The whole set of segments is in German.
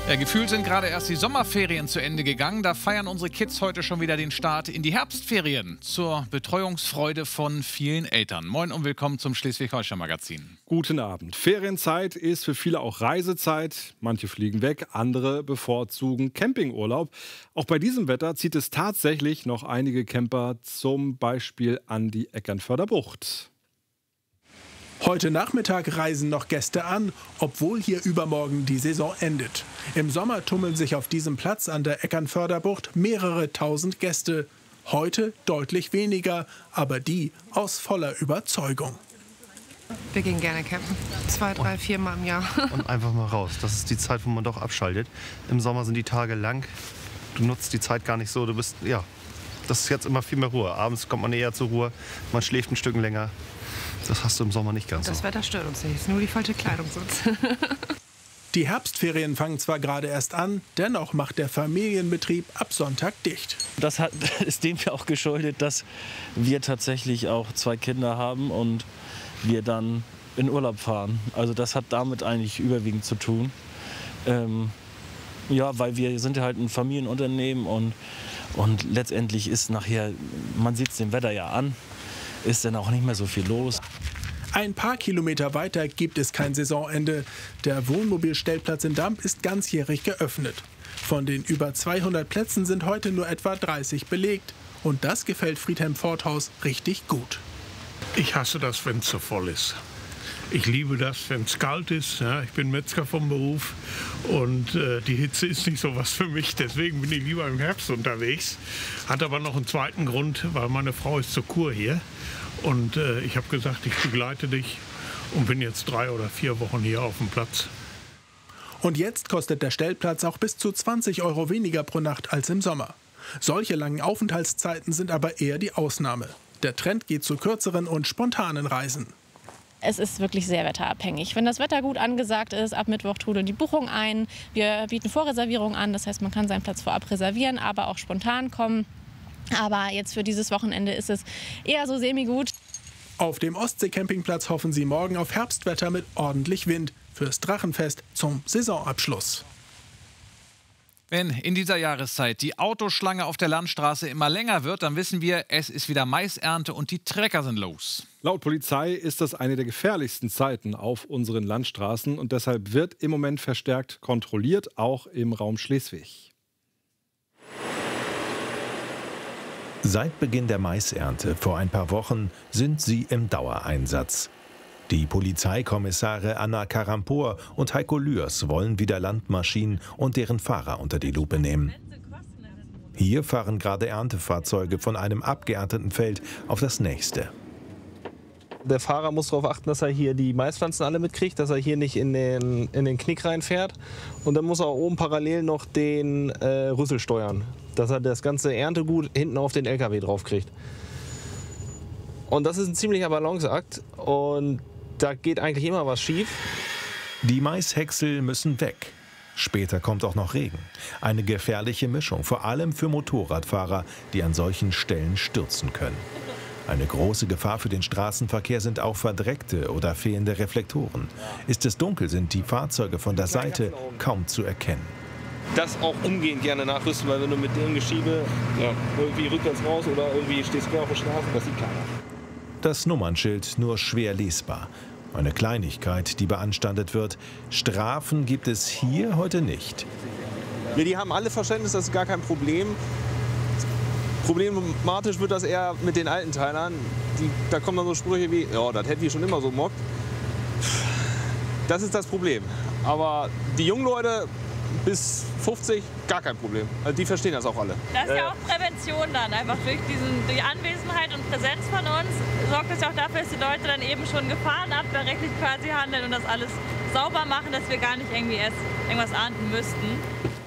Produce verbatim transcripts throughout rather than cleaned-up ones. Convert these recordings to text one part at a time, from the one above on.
Ja, gefühlt sind gerade erst die Sommerferien zu Ende gegangen. Da feiern unsere Kids heute schon wieder den Start in die Herbstferien. Zur Betreuungsfreude von vielen Eltern. Moin und willkommen zum Schleswig-Holstein-Magazin. Guten Abend. Ferienzeit ist für viele auch Reisezeit. Manche fliegen weg, andere bevorzugen Campingurlaub. Auch bei diesem Wetter zieht es tatsächlich noch einige Camper, zum Beispiel an die Eckernförder Bucht. Heute Nachmittag reisen noch Gäste an, obwohl hier übermorgen die Saison endet. Im Sommer tummeln sich auf diesem Platz an der Eckernförder Bucht mehrere tausend Gäste. Heute deutlich weniger, aber die aus voller Überzeugung. Wir gehen gerne campen. Zwei, drei, vier Mal im Jahr. Und einfach mal raus. Das ist die Zeit, wo man doch abschaltet. Im Sommer sind die Tage lang. Du nutzt die Zeit gar nicht so. Du bist, ja, das ist jetzt immer viel mehr Ruhe. Abends kommt man eher zur Ruhe. Man schläft ein Stück länger. Das hast du im Sommer nicht ganz so. Das Wetter stört uns nicht. Es ist nur die falsche Kleidung sonst. Die Herbstferien fangen zwar gerade erst an, dennoch macht der Familienbetrieb ab Sonntag dicht. Das hat, ist dem ja auch geschuldet, dass wir tatsächlich auch zwei Kinder haben und wir dann in Urlaub fahren. Also das hat damit eigentlich überwiegend zu tun. Ähm, ja, weil wir sind ja halt ein Familienunternehmen und, und letztendlich ist nachher, man sieht es dem Wetter ja an, ist dann auch nicht mehr so viel los. Ein paar Kilometer weiter gibt es kein Saisonende. Der Wohnmobilstellplatz in Damp ist ganzjährig geöffnet. Von den über zweihundert Plätzen sind heute nur etwa dreißig belegt. Und das gefällt Friedhelm Forthaus richtig gut. Ich hasse das, wenn es so voll ist. Ich liebe das, wenn es kalt ist. Ja, ich bin Metzger vom Beruf und äh, die Hitze ist nicht so was für mich. Deswegen bin ich lieber im Herbst unterwegs. Hat aber noch einen zweiten Grund, weil meine Frau ist zur Kur hier. Und äh, ich habe gesagt, ich begleite dich und bin jetzt drei oder vier Wochen hier auf dem Platz. Und jetzt kostet der Stellplatz auch bis zu zwanzig Euro weniger pro Nacht als im Sommer. Solche langen Aufenthaltszeiten sind aber eher die Ausnahme. Der Trend geht zu kürzeren und spontanen Reisen. Es ist wirklich sehr wetterabhängig. Wenn das Wetter gut angesagt ist, ab Mittwoch trudeln die Buchungen ein. Wir bieten Vorreservierungen an, das heißt, man kann seinen Platz vorab reservieren, aber auch spontan kommen. Aber jetzt für dieses Wochenende ist es eher so semi-gut. Auf dem Ostsee-Campingplatz hoffen sie morgen auf Herbstwetter mit ordentlich Wind fürs Drachenfest zum Saisonabschluss. Wenn in dieser Jahreszeit die Autoschlange auf der Landstraße immer länger wird, dann wissen wir, es ist wieder Maisernte und die Trecker sind los. Laut Polizei ist das eine der gefährlichsten Zeiten auf unseren Landstraßen und deshalb wird im Moment verstärkt kontrolliert, auch im Raum Schleswig. Seit Beginn der Maisernte vor ein paar Wochen sind sie im Dauereinsatz. Die Polizeikommissare Anna Karampor und Heiko Lührs wollen wieder Landmaschinen und deren Fahrer unter die Lupe nehmen. Hier fahren gerade Erntefahrzeuge von einem abgeernteten Feld auf das nächste. Der Fahrer muss darauf achten, dass er hier die Maispflanzen alle mitkriegt, dass er hier nicht in den, in den Knick reinfährt. Und dann muss er oben parallel noch den äh, Rüssel steuern, dass er das ganze Erntegut hinten auf den L K W draufkriegt. Und das ist ein ziemlicher Balanceakt und da geht eigentlich immer was schief. Die Maishäcksel müssen weg. Später kommt auch noch Regen. Eine gefährliche Mischung, vor allem für Motorradfahrer, die an solchen Stellen stürzen können. Eine große Gefahr für den Straßenverkehr sind auch verdreckte oder fehlende Reflektoren. Ist es dunkel, sind die Fahrzeuge von der Seite kaum zu erkennen. Das auch umgehend gerne nachrüsten, weil wenn du mit dem Geschiebe ja, irgendwie rückwärts raus oder irgendwie stehst quer auf der Straße, das sieht keiner. Das Nummernschild nur schwer lesbar. Eine Kleinigkeit, die beanstandet wird. Strafen gibt es hier heute nicht. Ja, die haben alle Verständnis, das ist gar kein Problem. Problematisch wird das eher mit den alten Teilern. Die, da kommen dann so Sprüche wie, ja, das hätten wir schon immer so mockt. Das ist das Problem. Aber die jungen Leute bis fünfzig, gar kein Problem. Also die verstehen das auch alle. Das ist ja auch Prävention dann. Einfach durch diesen, die Anwesenheit und Präsenz von uns sorgt es ja auch dafür, dass die Leute dann eben schon gefahrenabwehrrechtlich quasi handeln und das alles sauber machen, dass wir gar nicht irgendwie erst irgendwas ahnden müssten.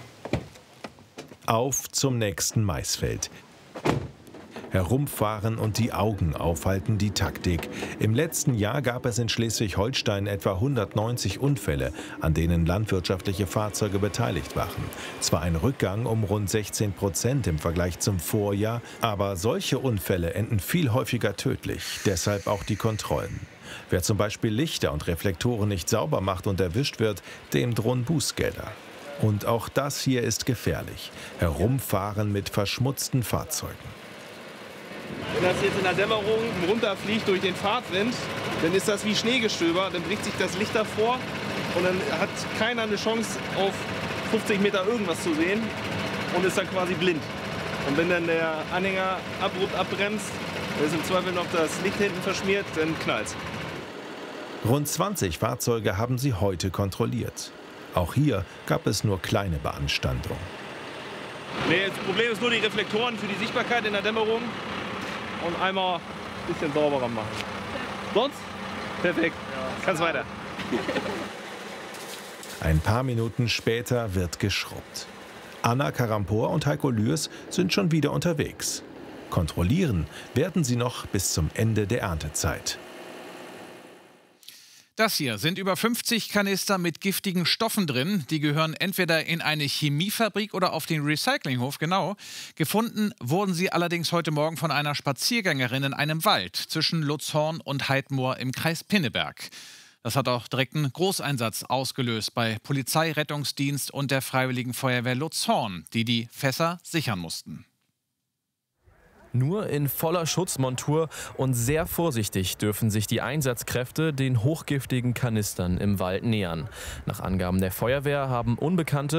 Auf zum nächsten Maisfeld. Herumfahren und die Augen aufhalten die Taktik. Im letzten Jahr gab es in Schleswig-Holstein etwa hundertneunzig Unfälle, an denen landwirtschaftliche Fahrzeuge beteiligt waren. Zwar ein Rückgang um rund sechzehn Prozent im Vergleich zum Vorjahr, aber solche Unfälle enden viel häufiger tödlich. Deshalb auch die Kontrollen. Wer zum Beispiel Lichter und Reflektoren nicht sauber macht und erwischt wird, dem drohen Bußgelder. Und auch das hier ist gefährlich. Herumfahren mit verschmutzten Fahrzeugen. Wenn das jetzt in der Dämmerung runterfliegt durch den Fahrtwind, dann ist das wie Schneegestöber. Dann bricht sich das Licht davor und dann hat keiner eine Chance, auf fünfzig Meter irgendwas zu sehen und ist dann quasi blind. Und wenn dann der Anhänger abrupt abbremst, dann ist im Zweifel noch das Licht hinten verschmiert, dann knallt's. Rund zwanzig Fahrzeuge haben sie heute kontrolliert. Auch hier gab es nur kleine Beanstandungen. Nee, das Problem ist nur die Reflektoren für die Sichtbarkeit in der Dämmerung und einmal ein bisschen sauberer machen. Sonst? Perfekt. Kann's weiter. Ein paar Minuten später wird geschrubbt. Anna Karampor und Heiko Lührs sind schon wieder unterwegs. Kontrollieren werden sie noch bis zum Ende der Erntezeit. Das hier sind über fünfzig Kanister mit giftigen Stoffen drin. Die gehören entweder in eine Chemiefabrik oder auf den Recyclinghof, genau. Gefunden wurden sie allerdings heute Morgen von einer Spaziergängerin in einem Wald zwischen Lutzhorn und Heidmoor im Kreis Pinneberg. Das hat auch direkt einen Großeinsatz ausgelöst bei Polizei, Rettungsdienst und der Freiwilligen Feuerwehr Lutzhorn, die die Fässer sichern mussten. Nur in voller Schutzmontur und sehr vorsichtig dürfen sich die Einsatzkräfte den hochgiftigen Kanistern im Wald nähern. Nach Angaben der Feuerwehr haben Unbekannte